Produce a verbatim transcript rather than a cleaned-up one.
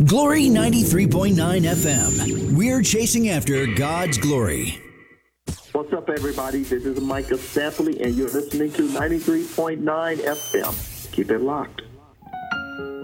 Glory ninety-three point nine F M. We're chasing after God's glory. What's up, everybody? This is Micah Sampley, and you're listening to ninety-three point nine F M. Keep it locked.